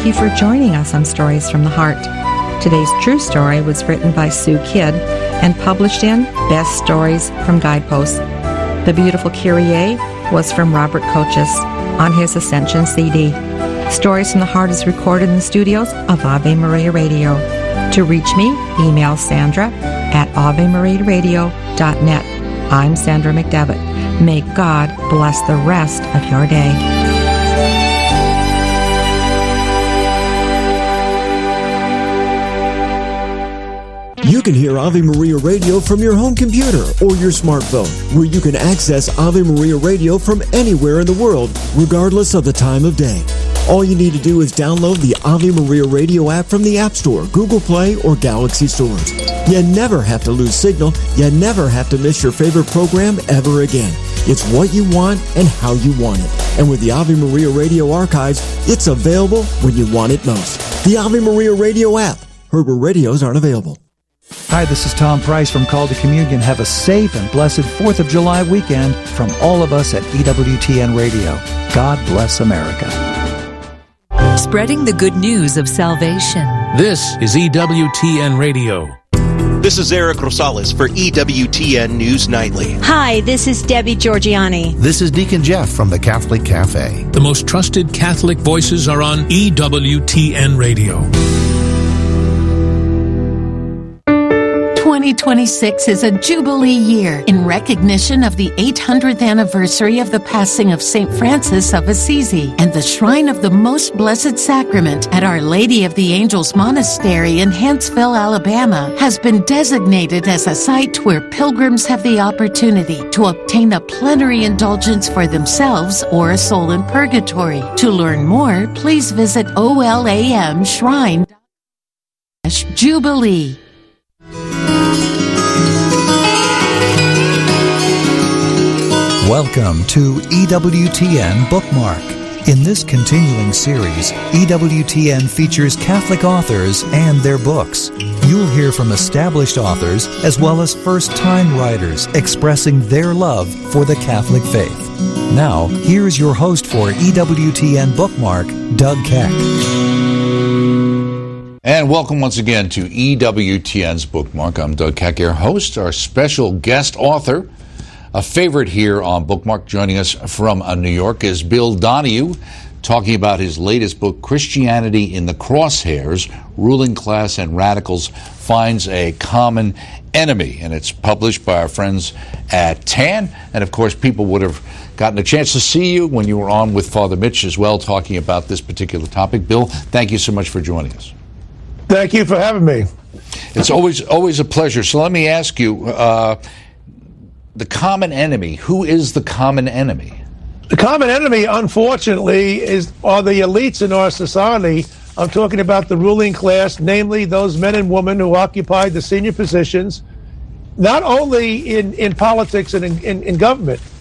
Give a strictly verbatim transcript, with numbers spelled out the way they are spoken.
thank you for joining us on Stories from the Heart. Today's true story was written by Sue Kidd and published in Best Stories from Guideposts. The Beautiful Kyrie was from Robert Kochis on his Ascension C D. Stories from the Heart is recorded in the studios of Ave Maria Radio. To reach me, email Sandra at ave maria radio dot net. I'm Sandra McDevitt. May God bless the rest of your day. You can hear Ave Maria Radio from your home computer or your smartphone, where you can access Ave Maria Radio from anywhere in the world, regardless of the time of day. All you need to do is download the Ave Maria Radio app from the App Store, Google Play, or Galaxy stores. You never have to lose signal. You never have to miss your favorite program ever again. It's what you want and how you want it. And with the Ave Maria Radio archives, it's available when you want it most. The Ave Maria Radio app. Heard where radios aren't available. Hi, this is Tom Price from Call to Communion. Have a safe and blessed fourth of July weekend from all of us at E W T N Radio. God bless America. Spreading the good news of salvation. This is E W T N Radio. This is Eric Rosales for E W T N News Nightly. Hi, this is Debbie Georgiani. This is Deacon Jeff from the Catholic Cafe. The most trusted Catholic voices are on E W T N Radio. twenty twenty-six is a Jubilee year in recognition of the eight hundredth anniversary of the passing of Saint Francis of Assisi, and the Shrine of the Most Blessed Sacrament at Our Lady of the Angels Monastery in Huntsville, Alabama, has been designated as a site where pilgrims have the opportunity to obtain a plenary indulgence for themselves or a soul in purgatory. To learn more, please visit O L A M Shrine Jubilee. Welcome to E W T N Bookmark. In this continuing series, E W T N features Catholic authors and their books. You'll hear from established authors as well as first-time writers expressing their love for the Catholic faith. Now, here's your host for E W T N Bookmark, Doug Keck. And welcome once again to E W T N's Bookmark. I'm Doug Keck, your host. Our special guest author, a favorite here on Bookmark, joining us from uh, New York, is Bill Donohue, talking about his latest book, Christianity in the Crosshairs, Ruling Class and Radicals Finds a Common Enemy. And it's published by our friends at Tan. And, of course, people would have gotten a chance to see you when you were on with Father Mitch as well, talking about this particular topic. Bill, thank you so much for joining us. Thank you for having me. It's always always a pleasure. So let me ask you, uh, the common enemy, who is the common enemy? The common enemy, unfortunately, is are the elites in our society. I'm talking about the ruling class, namely those men and women who occupy the senior positions, not only in, in politics and in, in, in government,